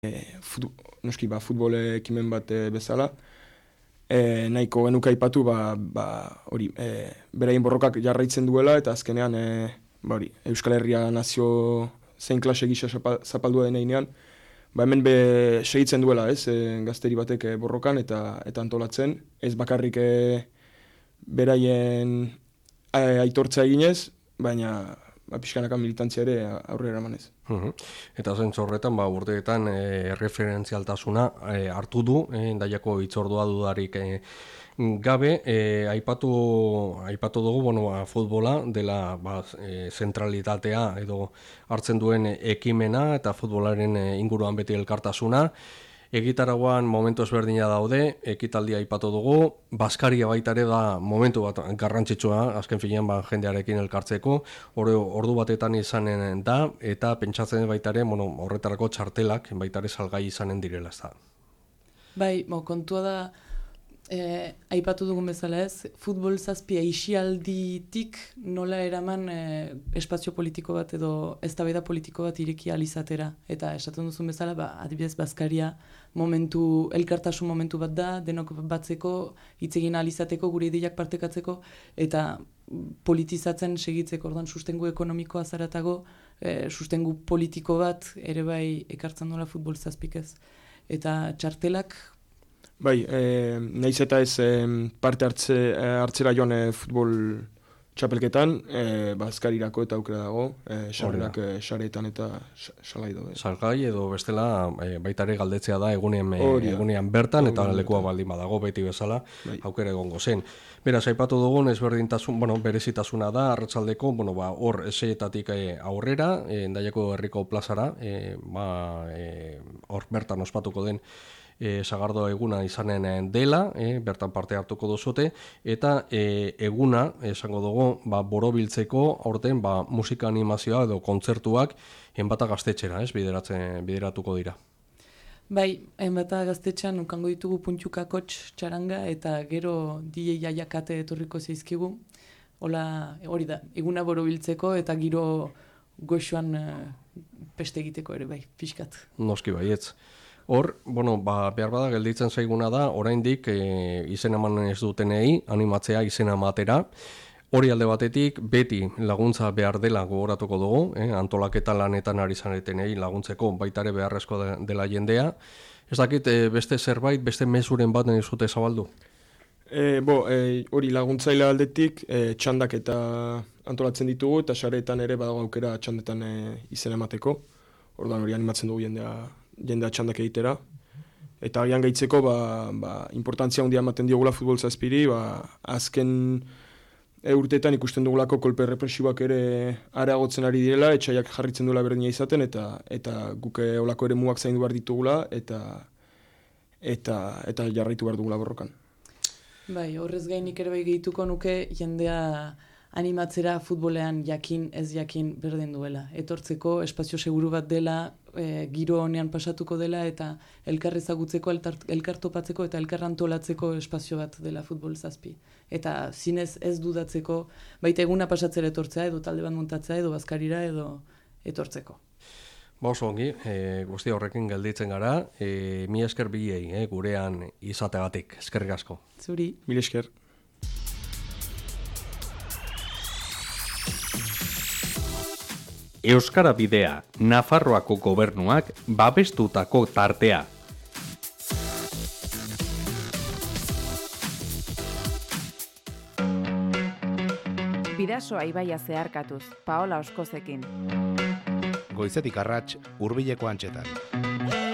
noski futbol ekimen bat bezala, nahiko genuke aipatu hori beraien borrokak jarraitzen duela eta azkenean hori Euskal Herria nazio zein klase gisa zapaldua denean, hemen segitzen duela, gazteri batek borrokan eta antolatzen, ez bakarrik beraien aitortza eginez, baina pixkanaka militantzia ere aurrera eramanez. Eta zentzu horretan, urteetan referentzialtasuna hartu du, Hendaiako hitzordua dudarik gabe, aipatu dugu, futbola dela zentralitatea edo hartzen duen ekimena eta futbolaren inguruan beti elkartasuna. Egitaragoan momentu ezberdina daude, ekitaldia aipatu dugu, Baskaria baita ere da momentu bat garrantzitsua, azken finean jendearekin elkartzeko, ordu batetan izanen da, eta pentsatzen baita ere, horretarako txartelak baita ere salgai izanen direla, ez da. Bai, kontua da, aipatu dugun bezala ez, futbol zazpia isialditik nola eraman espazio politiko bat edo eztabaida politiko bat ireki alizatera. Eta esaten duzun bezala, adibidez Baskaria elkartasun momentu bat da, denok batzeko, hitz egin alizateko, gure ideiak partekatzeko, eta politizatzen segitzeko, ordan sustengu ekonomikoa zaratago, sustengu politiko bat ere bai ekartzen dola futbol zazpik ez. Eta txartelak, bai, nahiz eta ez parte hartzera joan futbol txapelketan, Baskarirako eta aukera dago, sareetan eta salgai daude. Salgai edo bestela baita ere galdetzea da egunean bertan eta lekua baldin badago beti bezala aukera egongo zen. Beraz, aipatu dugun ezberdintasun, berezitasuna da arratsaldeko, hor eseietatik aurrera, Hendaiako herriko plazara, hor bertan ospatuko den Sagardo eguna izanen dela, bertan parte hartuko duzute, eta eguna, esango dugu, borobiltzeko aurten musika animazioa edo kontzertuak enbata gaztetxera, bideratuko dira. Bai, enbata gaztetxean ukango ditugu puntukakotx txaranga eta gero DJ jaiakate etorriko zeizkigu. Hori da, eguna borobiltzeko eta giro goxoan peste egiteko ere bai, pixkat. Noski baietz. Hor, behar bada gelditzen zaiguna da, oraindik izen eman ez dutenei, animatzea izena ematera. Hori alde batetik, beti laguntza behar dela gogoratuko dugu, antolaketa lanetan ari zanetenei laguntzeko baitare beharrezko dela jendea. Ez dakit, beste zerbait, beste mezuren bat nahi zute zabaldu? Hori laguntzaile aldetik, txandak eta antolatzen ditugu, eta sareetan ere badago aukera txandetan izena emateko. Ordan hori animatzen dugu jendea txandak egitera. Eta agian gaitzeko, importantzia handia ematen diogula futbol zazpiri, azken urteetan ikusten dugulako kolpe represiboak ere areagotzen ari direla, etxaiak jarritzen duela berdina izaten, eta guk olako ere mugak zaindu behar ditugula, eta jarraitu behar dugula borrokan. Bai, horrez gainik ere bai gehituko nuke jendea animatzera futbolean jakin ez jakin berdin duela. Etortzeko espazio seguru bat dela, giro honean pasatuko dela eta elkar ezagutzeko, elkar topatzeko eta elkar antolatzeko espazio bat dela futbol zazpi. Eta zinez ez dudatzeko, baita eguna pasatzera etortzea edo talde bat montatzea edo Baskarira edo etortzeko. Oso ongi, guzti horrekin gelditzen gara, mi esker bilei, gurean izategatik, eskerrik asko. Zuri. Mil esker. Euskara Bidea, Nafarroako gobernuak babestutako tartea. Bidasoa ibaia zeharkatuz, Paola Oskozekin. Goizetik arrats, Hurbileko Antxetan.